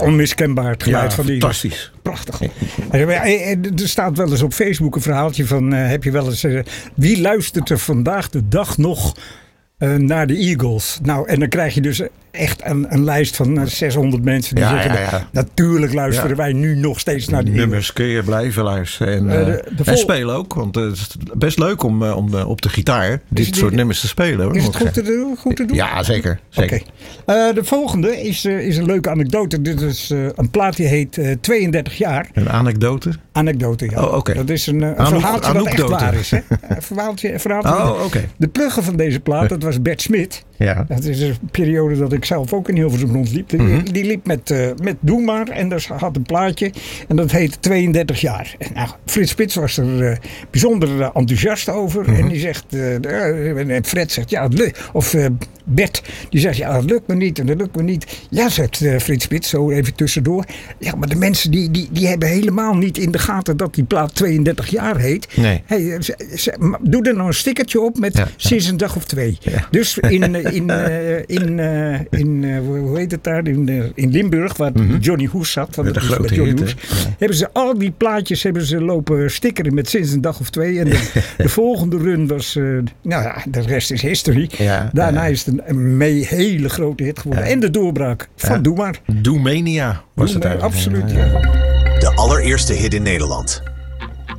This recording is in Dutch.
onmiskenbaar het geluid van die. Fantastisch. Prachtig. Er staat wel eens op Facebook een verhaaltje van... heb je wel eens... wie luistert er vandaag de dag nog naar de Eagles? Nou, en dan krijg je dus echt een lijst van 600 mensen die zeggen... Natuurlijk luisteren wij nu nog steeds naar de nummers kun je blijven luisteren. En spelen ook. Want het is best leuk om op de gitaar dit soort nummers te spelen. Hoor, is het goed te doen? Ja, zeker. Okay. De volgende is een leuke anekdote. Dit is een plaat die heet 32 jaar. Een anekdote? Anekdote, ja. Oh, okay. Dat is een verhaaltje dat echt waar is. Hè? Een verhaaltje. Okay. De plugger van deze plaat, dat was Bert Smit. Ja. Dat is een periode dat ik zelf ook in Hilversum rondliep. Die liep met Doe Maar. En dat had een plaatje. En dat heette 32 jaar. En, nou, Frits Spits was er bijzonder enthousiast over. En die zegt... en Fred zegt... Ja, het lukt. Of Bert. Die zegt... Ja, dat lukt me niet. En dat lukt me niet. Ja, zegt Frits Spits. Zo even tussendoor. Ja, maar de mensen die hebben helemaal niet in de gaten... dat die plaat 32 jaar heet. Nee. Hey, doe er nou een stickertje op met sinds een dag of 2. Ja. Dus hoe heet het daar? In Limburg, waar Johnny Hoes zat. Want dat is met Johnny Hoes. Hebben ze al die plaatjes lopen stickeren met sinds een dag of 2. En de volgende run was... de rest is history. Ja, daarna is het een hele grote hit geworden. En de doorbraak van Doe Maar. Doemania was het eigenlijk. Absoluut, De allereerste hit in Nederland.